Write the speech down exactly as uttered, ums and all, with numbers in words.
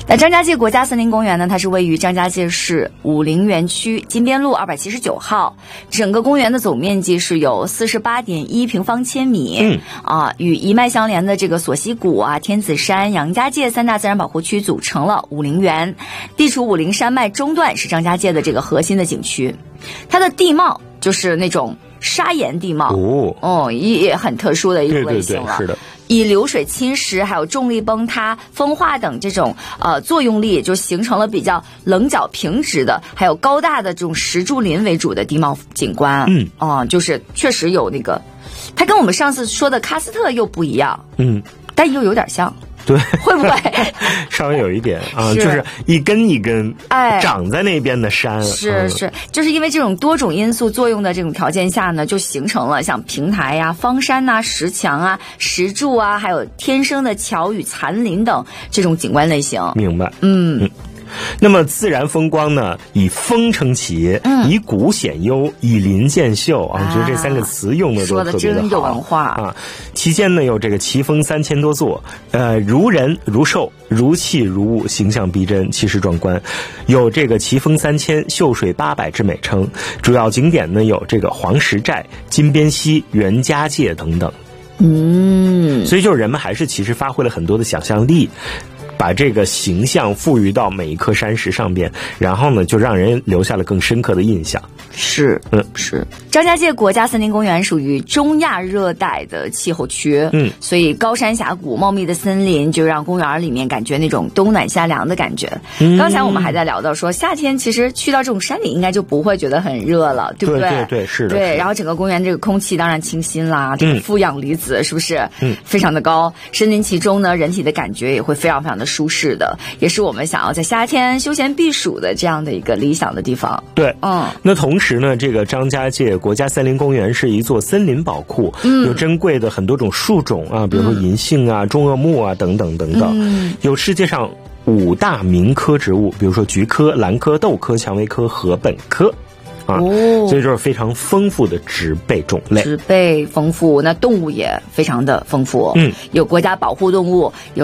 那张家界国家森林公园呢，它是位于张家界市武陵园区金边路二百七十九号，整个公园的总面积是有四十八点一平方千米。嗯啊，与一脉相连的这个索溪谷啊、天子山、杨家界三大自然保护区组成了武陵园。地处武陵山脉中段，是张家界的这个核心的景区。它的地貌就是那种砂岩地貌哦，哦，也很特殊的一种类型了。 对对对，是的。 以流水侵蚀、还有重力崩塌、风化等这种呃作用力，就形成了比较棱角平直的，还有高大的这种石柱林为主的地貌景观。嗯，哦、呃，就是确实有那个，它跟我们上次说的喀斯特又不一样。嗯，但又有点像。 对， 会不会稍微有一点啊？是就是一根一根哎长在那边的山， 是是，就是因为这种多种因素作用的这种条件下呢，就形成了像平台呀、啊、方山呐、啊、石墙啊、石柱啊，还有天生的桥与残林等这种景观类型。 明白， 嗯。嗯那么自然风光呢，以峰称奇，嗯、以谷显优，以林见秀啊，我觉得这三个词用的都特别的好， 说的真有文化啊。期间呢有这个奇峰三千多座，呃，如人如兽，如器如物，形象逼真，气势壮观，有这个奇峰三千、秀水八百之美称。主要景点呢有这个黄石寨、金边溪、袁家界等等。嗯，所以就是人们还是其实发挥了很多的想象力。把这个形象赋予到每一颗山石上边，然后呢，就让人留下了更深刻的印象。 是，嗯，是。张家界国家森林公园属于中亚热带的气候区，嗯，所以高山峡谷、茂密的森林就让公园里面感觉那种冬暖夏凉的感觉。嗯、刚才我们还在聊到说，夏天其实去到这种山里，应该就不会觉得很热了，对不对？ 对对对，是的。 对，然后整个公园这个空气当然清新啦，这个负氧离子是不是？嗯，非常的高。身临其中呢，人体的感觉也会非常非常的舒适的，也是我们想要在夏天休闲避暑的这样的一个理想的地方。 对，嗯，那同时呢，这个张家界国家森林公园是一座森林宝库，嗯，有珍贵的很多种树种啊，比如说银杏啊、中萼木啊等等等等，嗯，有世界上五大名科植物，比如说菊科、兰科、豆科、蔷薇科、禾本科。啊，哦，所以就是非常丰富的植被种类， 植被丰富，那动物也非常的丰富，嗯，有国家保护动物，有